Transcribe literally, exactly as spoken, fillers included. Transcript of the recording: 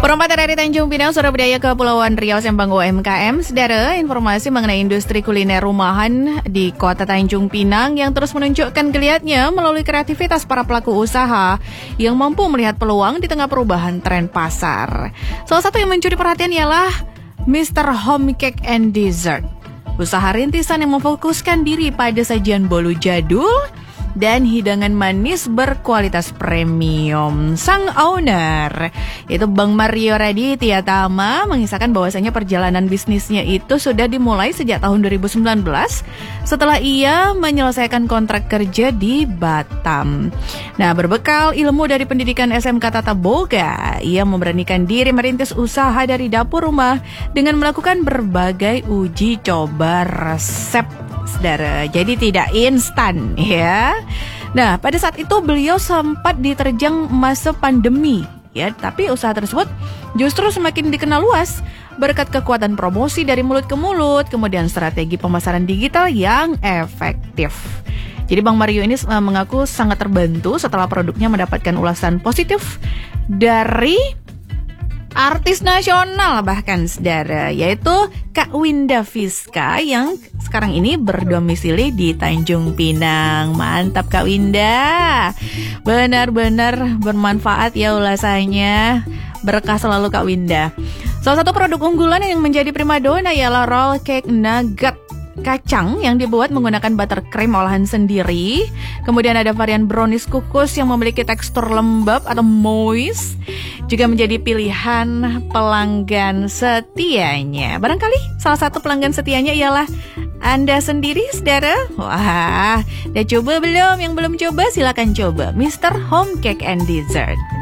Perempatan dari Tanjung Pinang, Surabaya, Kepulauan Riau, Sembang U M K M. Saudara, informasi mengenai industri kuliner rumahan di kota Tanjung Pinang yang terus menunjukkan geliatnya melalui kreativitas para pelaku usaha yang mampu melihat peluang di tengah perubahan tren pasar. Salah satu yang mencuri perhatian ialah mister Home Cake and Dessert. Usaha rintisan yang memfokuskan diri pada sajian bolu jadul dan hidangan manis berkualitas premium. Sang owner, yaitu Bang Mario Raditya Tama, mengisahkan bahwasanya perjalanan bisnisnya itu sudah dimulai sejak tahun dua ribu sembilan belas setelah ia menyelesaikan kontrak kerja di Batam. Nah, berbekal ilmu dari pendidikan S M K Tata Boga, ia memberanikan diri merintis usaha dari dapur rumah dengan melakukan berbagai uji coba resep, saudara. Jadi tidak instan ya. Nah, pada saat itu beliau sempat diterjang masa pandemi ya, tapi usaha tersebut justru semakin dikenal luas berkat kekuatan promosi dari mulut ke mulut, kemudian strategi pemasaran digital yang efektif. Jadi Bang Mario ini uh, mengaku sangat terbantu setelah produknya mendapatkan ulasan positif dari artis nasional bahkan, saudara, yaitu Kak Winda Fiska yang sekarang ini berdomisili di Tanjung Pinang. Mantap Kak Winda, benar-benar bermanfaat ya ulasannya. Berkah selalu Kak Winda. Salah satu produk unggulan yang menjadi primadona ialah roll cake nugget kacang yang dibuat menggunakan buttercream olahan sendiri. Kemudian ada varian brownies kukus yang memiliki tekstur lembab atau moist, juga menjadi pilihan pelanggan setianya. Barangkali salah satu pelanggan setianya ialah Anda sendiri, saudara. Wah, udah coba belum? Yang belum coba silakan coba mister Home Cake and Dessert.